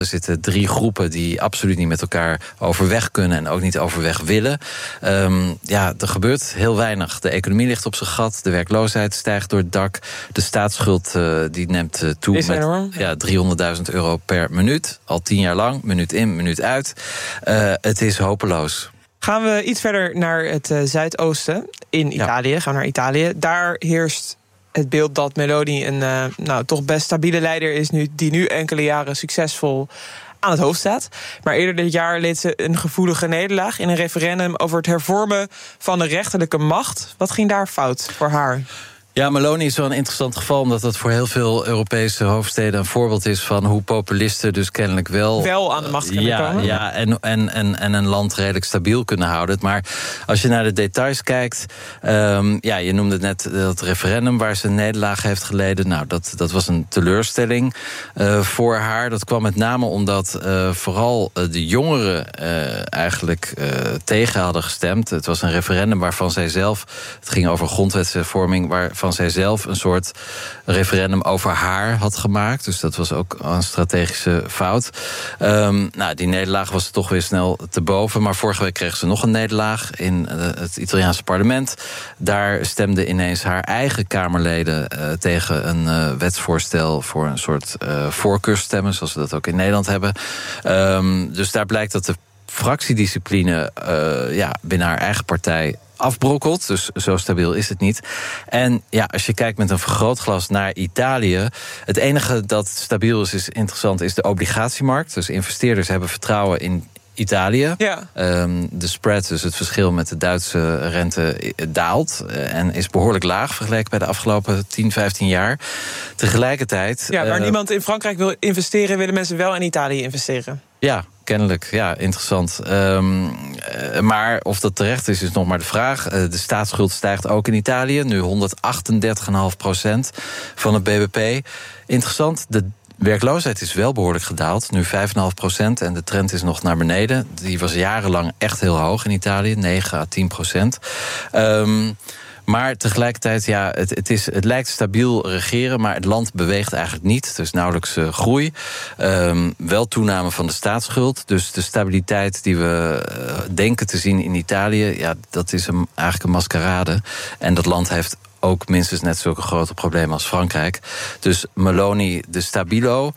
Er zitten 3 groepen die absoluut niet met elkaar overweg kunnen en ook niet overweg willen. Er gebeurt heel weinig. De economie ligt op zijn gat, de werkloosheid stijgt door het dak. De staatsschuld die neemt toe is enorm. met €300.000 per minuut. Al 10 jaar lang, minuut in, minuut uit. Het is hopeloos. Gaan we iets verder naar het zuidoosten in Italië. Gaan we naar Italië. Daar heerst het beeld dat Meloni een toch best stabiele leider is, die nu enkele jaren succesvol aan het hoofd staat. Maar eerder dit jaar leed ze een gevoelige nederlaag in een referendum over het hervormen van de rechterlijke macht. Wat ging daar fout voor haar? Ja, Meloni is wel een interessant geval, omdat dat voor heel veel Europese hoofdsteden een voorbeeld is van hoe populisten dus kennelijk wel aan de macht kunnen komen. Ja, en een land redelijk stabiel kunnen houden. Maar als je naar de details kijkt, je noemde net dat referendum waar ze een nederlaag heeft geleden. Nou, dat was een teleurstelling voor haar. Dat kwam met name omdat vooral de jongeren eigenlijk tegen hadden gestemd. Het was een referendum waarvan zij zelf, het ging over grondwetshervorming, waarvan zij zelf een soort referendum over haar had gemaakt. Dus dat was ook een strategische fout. Die nederlaag was toch weer snel te boven. Maar vorige week kreeg ze nog een nederlaag in het Italiaanse parlement. Daar stemden ineens haar eigen Kamerleden tegen een wetsvoorstel voor een soort voorkeursstemmen, zoals we dat ook in Nederland hebben. Dus daar blijkt dat de fractiediscipline binnen haar eigen partij afbrokkelt. Dus zo stabiel is het niet. En als je kijkt met een vergrootglas naar Italië, het enige dat stabiel is interessant, is de obligatiemarkt. Dus investeerders hebben vertrouwen in Italië. Ja. De spread, dus het verschil met de Duitse rente, daalt en is behoorlijk laag vergeleken bij de afgelopen 10, 15 jaar. Tegelijkertijd, waar niemand in Frankrijk wil investeren, willen mensen wel in Italië investeren. Ja, kennelijk. Ja, interessant. Maar of dat terecht is nog maar de vraag. De staatsschuld stijgt ook in Italië. Nu 138,5% van het bbp. Interessant, de werkloosheid is wel behoorlijk gedaald. Nu 5,5% en de trend is nog naar beneden. Die was jarenlang echt heel hoog in Italië. 9 à 10%. Maar tegelijkertijd, het lijkt stabiel regeren, maar het land beweegt eigenlijk niet. Er is nauwelijks groei. Wel toename van de staatsschuld. Dus de stabiliteit die we denken te zien in Italië, dat is eigenlijk een maskerade. En dat land heeft ook minstens net zulke grote problemen als Frankrijk. Dus Meloni, de stabilo,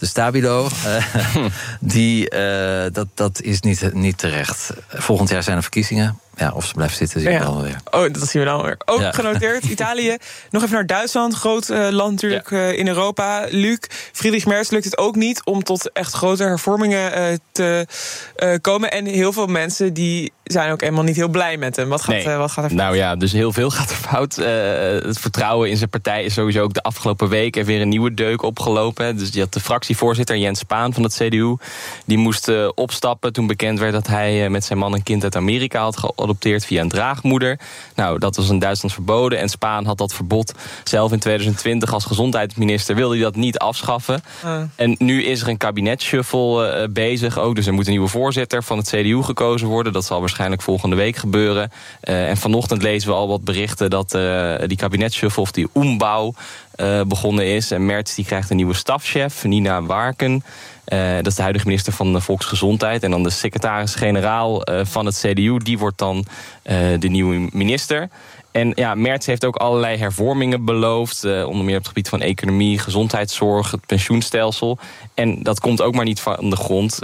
dat is niet terecht. Volgend jaar zijn er verkiezingen. Ja, of ze blijft zitten, zie je dan weer. Oh, dat zien we dan weer. Ook genoteerd, Italië. Nog even naar Duitsland, groot land natuurlijk in Europa. Luc, Friedrich Merz lukt het ook niet om tot echt grote hervormingen te komen. En heel veel mensen die zijn ook eenmaal niet heel blij met hem. Wat gaat er fout? Nou ja, dus heel veel gaat er fout. Het vertrouwen in zijn partij is sowieso ook de afgelopen week er weer een nieuwe deuk opgelopen. Dus die had de fractievoorzitter Jens Spahn van het CDU. Die moest opstappen toen bekend werd dat hij met zijn man een kind uit Amerika had geadopteerd via een draagmoeder. Nou, dat was in Duitsland verboden en Spahn had dat verbod zelf in 2020 als gezondheidsminister wilde hij dat niet afschaffen. En nu is er een kabinetsshuffle bezig ook. Dus er moet een nieuwe voorzitter van het CDU gekozen worden. Dat zal waarschijnlijk volgende week gebeuren. En vanochtend lezen we al wat berichten dat die kabinetsshuffle of die ombouw begonnen is. En Merz die krijgt een nieuwe stafchef, Nina Warken. Dat is de huidige minister van Volksgezondheid. En dan de secretaris-generaal van het CDU, die wordt dan de nieuwe minister. En Merz heeft ook allerlei hervormingen beloofd. Onder meer op het gebied van economie, gezondheidszorg, het pensioenstelsel. En dat komt ook maar niet van de grond.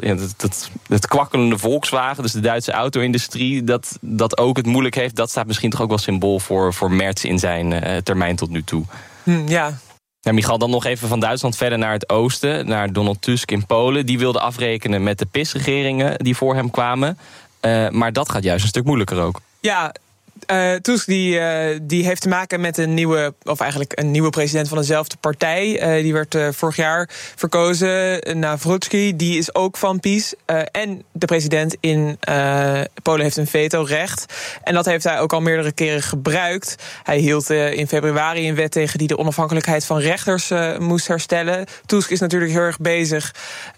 Het kwakkelende Volkswagen, dus de Duitse auto-industrie, dat ook het moeilijk heeft, dat staat misschien toch ook wel symbool voor Merz in zijn termijn tot nu toe. Ja. Ja, Michal, dan nog even van Duitsland verder naar het oosten, naar Donald Tusk in Polen. Die wilde afrekenen met de PiS-regeringen die voor hem kwamen. Maar dat gaat juist een stuk moeilijker ook. Ja, Tusk die heeft te maken met een nieuwe president van dezelfde partij. Die werd vorig jaar verkozen, Nawrocki. Die is ook van PiS. En de president in Polen heeft een vetorecht. En dat heeft hij ook al meerdere keren gebruikt. Hij hield in februari een wet tegen die de onafhankelijkheid van rechters moest herstellen. Tusk is natuurlijk heel erg bezig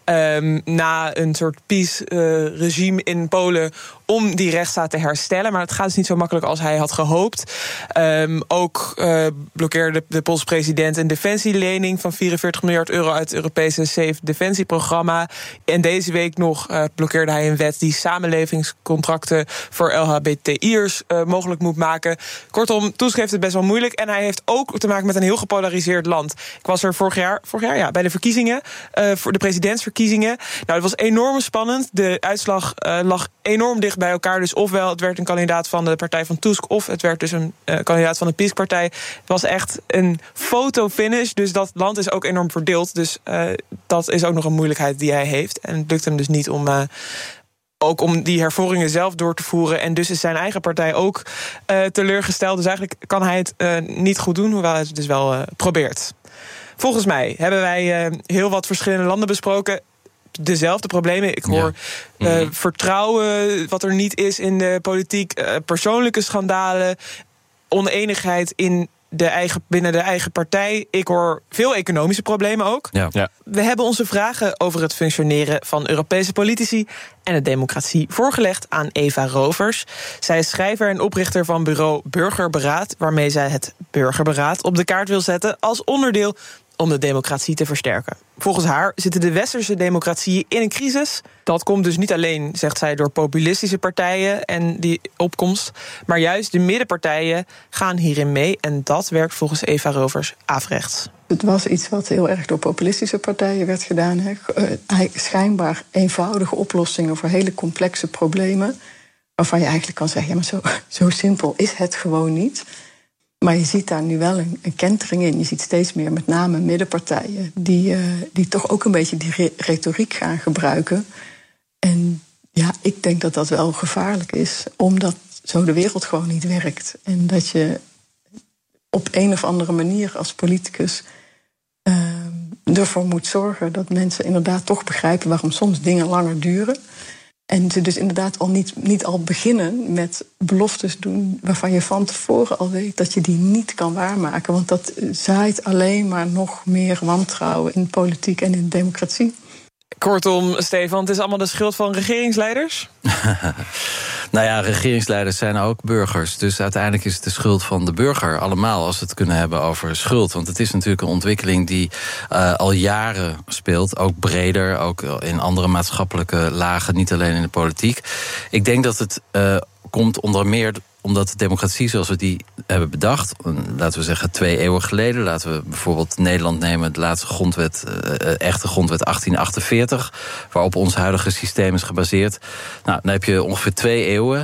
na een soort PiS-regime in Polen om die rechtsstaat te herstellen. Maar het gaat dus niet zo makkelijk als hij had gehoopt. Ook blokkeerde de Poolse president een defensielening van 44 miljard euro uit het Europese Safe Defensieprogramma. En deze week nog blokkeerde hij een wet die samenlevingscontracten voor LHBTI'ers mogelijk moet maken. Kortom, Tusk heeft het best wel moeilijk. En hij heeft ook te maken met een heel gepolariseerd land. Ik was er vorig jaar bij de verkiezingen, voor de presidentsverkiezingen. Nou, het was enorm spannend. De uitslag lag enorm dicht bij elkaar. Dus ofwel het werd een kandidaat van de partij van Tusk, of het werd dus een kandidaat van de PiS-partij. Het was echt een fotofinish. Dus dat land is ook enorm verdeeld. Dus dat is ook nog een moeilijkheid die hij heeft. En het lukt hem dus niet om die hervormingen zelf door te voeren. En dus is zijn eigen partij ook teleurgesteld. Dus eigenlijk kan hij het niet goed doen, hoewel hij het dus wel probeert. Volgens mij hebben wij heel wat verschillende landen besproken. Dezelfde problemen. Ik hoor vertrouwen wat er niet is in de politiek. Persoonlijke schandalen. Oneenigheid binnen de eigen partij. Ik hoor veel economische problemen ook. Ja. We hebben onze vragen over het functioneren van Europese politici en de democratie voorgelegd aan Eva Rovers. Zij is schrijver en oprichter van bureau Burgerberaad, waarmee zij het Burgerberaad op de kaart wil zetten als onderdeel om de democratie te versterken. Volgens haar zitten de westerse democratieën in een crisis. Dat komt dus niet alleen, zegt zij, door populistische partijen en die opkomst, maar juist de middenpartijen gaan hierin mee. En dat werkt volgens Eva Rovers averechts. Het was iets wat heel erg door populistische partijen werd gedaan. Schijnbaar eenvoudige oplossingen voor hele complexe problemen, waarvan je eigenlijk kan zeggen, ja, maar zo simpel is het gewoon niet. Maar je ziet daar nu wel een kentering in. Je ziet steeds meer, met name middenpartijen, die toch ook een beetje die retoriek gaan gebruiken. En ja, ik denk dat dat wel gevaarlijk is, omdat zo de wereld gewoon niet werkt. En dat je op een of andere manier als politicus ervoor moet zorgen dat mensen inderdaad toch begrijpen waarom soms dingen langer duren. En ze dus inderdaad al niet al beginnen met beloftes doen waarvan je van tevoren al weet dat je die niet kan waarmaken. Want dat zaait alleen maar nog meer wantrouwen in politiek en in democratie. Kortom, Stefan, het is allemaal de schuld van regeringsleiders? Nou ja, regeringsleiders zijn ook burgers. Dus uiteindelijk is het de schuld van de burger. Allemaal, als we het kunnen hebben over schuld. Want het is natuurlijk een ontwikkeling die al jaren speelt. Ook breder, ook in andere maatschappelijke lagen. Niet alleen in de politiek. Ik denk dat het komt onder meer omdat de democratie zoals we die hebben bedacht, laten we zeggen 2 eeuwen geleden, laten we bijvoorbeeld Nederland nemen, de laatste grondwet, echte grondwet 1848, waarop ons huidige systeem is gebaseerd. Nou, dan heb je ongeveer 2 eeuwen.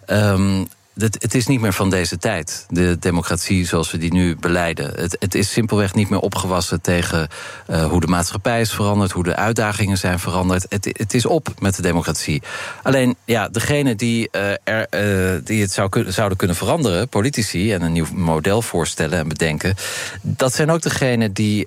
Het is niet meer van deze tijd, de democratie zoals we die nu beleiden. Het is simpelweg niet meer opgewassen tegen hoe de maatschappij is veranderd, hoe de uitdagingen zijn veranderd. Het is op met de democratie. Alleen, ja, degene die het zouden kunnen veranderen, politici, en een nieuw model voorstellen en bedenken, dat zijn ook degenen die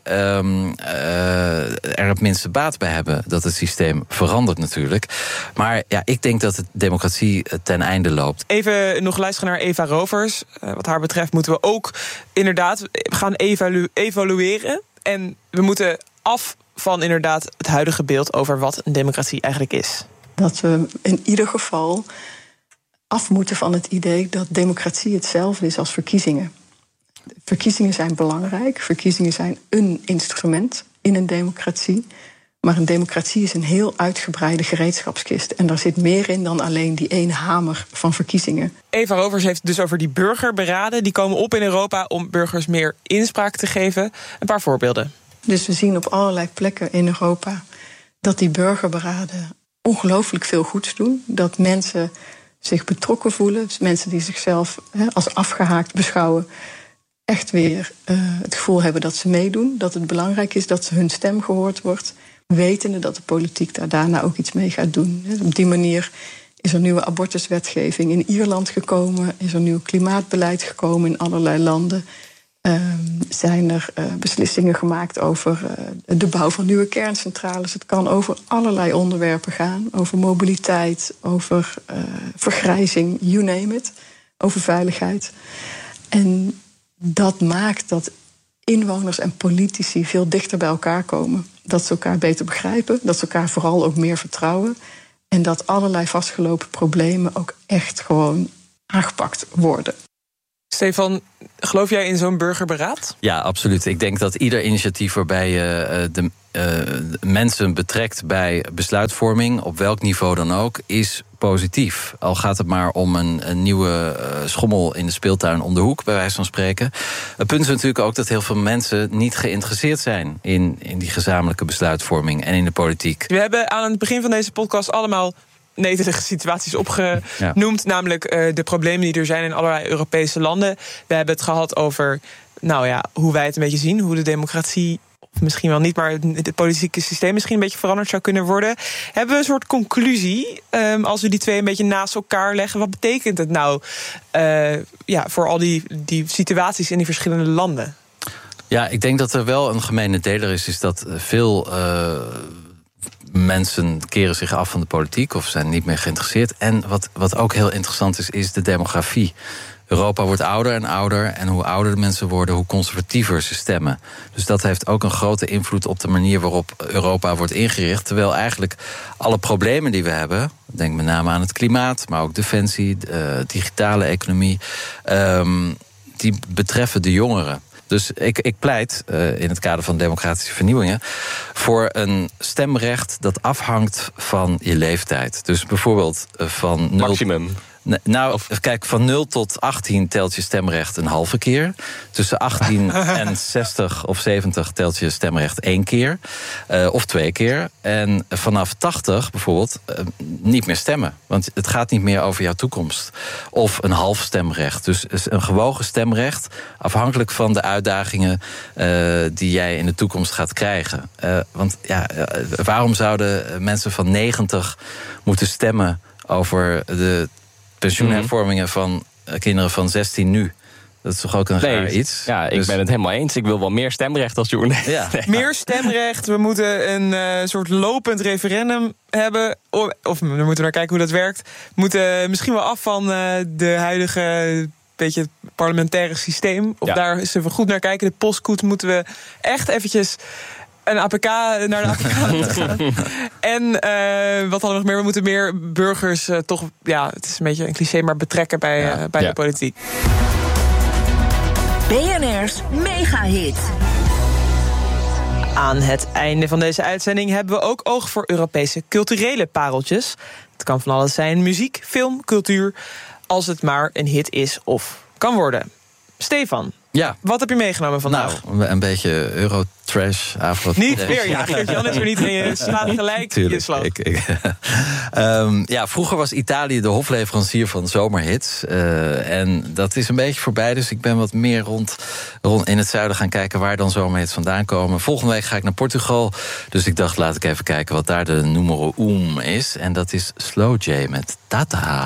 er het minste baat bij hebben dat het systeem verandert natuurlijk. Maar ja, ik denk dat de democratie ten einde loopt. Even nog luisteren naar Eva Rovers. Wat haar betreft moeten we ook inderdaad gaan evalueren. En we moeten af van inderdaad het huidige beeld over wat een democratie eigenlijk is. Dat we in ieder geval af moeten van het idee dat democratie hetzelfde is als verkiezingen. Verkiezingen zijn belangrijk. Verkiezingen zijn een instrument in een democratie. Maar een democratie is een heel uitgebreide gereedschapskist. En daar zit meer in dan alleen die ene hamer van verkiezingen. Eva Rovers heeft het dus over die burgerberaden. Die komen op in Europa om burgers meer inspraak te geven. Een paar voorbeelden. Dus we zien op allerlei plekken in Europa dat die burgerberaden ongelooflijk veel goeds doen. Dat mensen zich betrokken voelen. Dus mensen die zichzelf als afgehaakt beschouwen, echt weer het gevoel hebben dat ze meedoen. Dat het belangrijk is dat hun stem gehoord wordt. Wetende dat de politiek daar daarna ook iets mee gaat doen. Op die manier is er nieuwe abortuswetgeving in Ierland gekomen. Is er nieuw klimaatbeleid gekomen in allerlei landen. Zijn er beslissingen gemaakt over de bouw van nieuwe kerncentrales. Het kan over allerlei onderwerpen gaan. Over mobiliteit, over vergrijzing, you name it. Over veiligheid. En dat maakt dat inwoners en politici veel dichter bij elkaar komen. Dat ze elkaar beter begrijpen, dat ze elkaar vooral ook meer vertrouwen. En dat allerlei vastgelopen problemen ook echt gewoon aangepakt worden. Stefan, geloof jij in zo'n burgerberaad? Ja, absoluut. Ik denk dat ieder initiatief waarbij je de mensen betrekt bij besluitvorming, op welk niveau dan ook, is positief. Al gaat het maar om een nieuwe schommel in de speeltuin om de hoek, bij wijze van spreken. Het punt is natuurlijk ook dat heel veel mensen niet geïnteresseerd zijn in die gezamenlijke besluitvorming en in de politiek. We hebben aan het begin van deze podcast allemaal netelige situaties opgenoemd. Ja. Namelijk de problemen die er zijn in allerlei Europese landen. We hebben het gehad over hoe wij het een beetje zien. Hoe de democratie, of misschien wel niet, maar het politieke systeem misschien een beetje veranderd zou kunnen worden. Hebben we een soort conclusie, als we die twee een beetje naast elkaar leggen? Wat betekent het nou voor al die situaties in die verschillende landen? Ja, ik denk dat er wel een gemene deler is dat veel mensen keren zich af van de politiek of zijn niet meer geïnteresseerd. En wat ook heel interessant is de demografie. Europa wordt ouder en ouder. En hoe ouder de mensen worden, hoe conservatiever ze stemmen. Dus dat heeft ook een grote invloed op de manier waarop Europa wordt ingericht. Terwijl eigenlijk alle problemen die we hebben, denk met name aan het klimaat, maar ook defensie, digitale economie, die betreffen de jongeren. Dus ik pleit in het kader van democratische vernieuwingen voor een stemrecht dat afhangt van je leeftijd. Dus bijvoorbeeld van maximum. Kijk, van 0 tot 18 telt je stemrecht een halve keer. Tussen 18 en 60 of 70 telt je stemrecht 1 keer. Of 2 keer. En vanaf 80 bijvoorbeeld niet meer stemmen. Want het gaat niet meer over jouw toekomst. Of een half stemrecht. Dus een gewogen stemrecht, afhankelijk van de uitdagingen die jij in de toekomst gaat krijgen. Waarom zouden mensen van 90 moeten stemmen over de pensioenhervormingen van kinderen van 16 nu? Dat is toch ook een raar iets? Ja, ik ben het helemaal eens. Ik wil wel meer stemrecht als journalist. Ja. Meer stemrecht. We moeten een soort lopend referendum hebben. Of we moeten naar kijken hoe dat werkt. We moeten misschien wel af van de huidige beetje parlementaire systeem. Of daar eens even goed naar kijken. De postkoets moeten we echt eventjes een APK naar de APK gaan. En wat hadden we nog meer? We moeten meer burgers toch, het is een beetje een cliché, maar betrekken bij de politiek. BNR's Megahit. Aan het einde van deze uitzending hebben we ook oog voor Europese culturele pareltjes. Het kan van alles zijn: muziek, film, cultuur, als het maar een hit is of kan worden. Stefan, wat heb je meegenomen vandaag? Een beetje Eurotrash, Afro. Niet weer, Geert-Jan is er niet in. Je slaat gelijk je slag. Vroeger was Italië de hofleverancier van zomerhits. En dat is een beetje voorbij, dus ik ben wat meer rond in het zuiden gaan kijken waar dan zomerhits vandaan komen. Volgende week ga ik naar Portugal. Dus ik dacht, laat ik even kijken wat daar de numero 1 is. En dat is Slow J met Tata.